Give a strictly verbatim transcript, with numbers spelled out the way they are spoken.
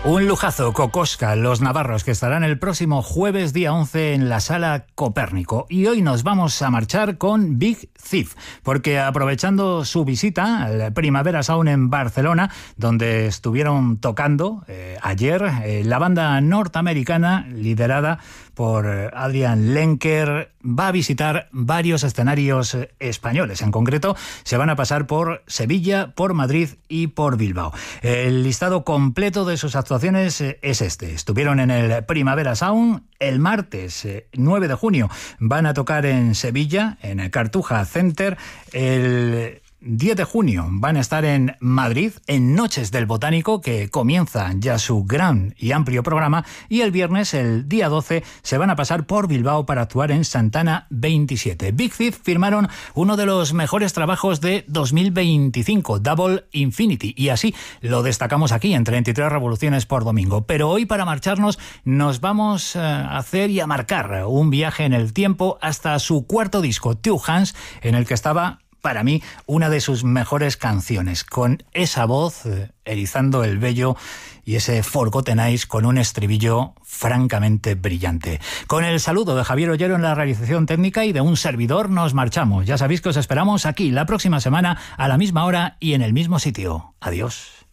Un lujazo, Kokoschka, los navarros, que estarán el próximo jueves día once en la Sala Copérnico. Y hoy nos vamos a marchar con Big Thief, porque aprovechando su visita al Primavera Sound en Barcelona, donde estuvieron tocando eh, ayer, eh, la banda norteamericana liderada por Adrian Lenker va a visitar varios escenarios españoles. En concreto, se van a pasar por Sevilla, por Madrid y por Bilbao. El listado completo de sus actuaciones es este. Estuvieron en el Primavera Sound el martes nueve de junio. Van a tocar en Sevilla, en el Cartuja Center. El diez de junio van a estar en Madrid, en Noches del Botánico, que comienza ya su gran y amplio programa, y el viernes, el día doce, se van a pasar por Bilbao para actuar en Santana veintisiete. Big Thief firmaron uno de los mejores trabajos de dos mil veinticinco, Double Infinity, y así lo destacamos aquí en treinta y tres revoluciones por domingo. Pero hoy, para marcharnos, nos vamos a hacer y a marcar un viaje en el tiempo hasta su cuarto disco, Two Hands, en el que estaba, para mí, una de sus mejores canciones, con esa voz eh, erizando el vello y ese Forgotten Eyes con un estribillo francamente brillante. Con el saludo de Javier Ollero en la realización técnica y de un servidor, nos marchamos. Ya sabéis que os esperamos aquí la próxima semana a la misma hora y en el mismo sitio. Adiós.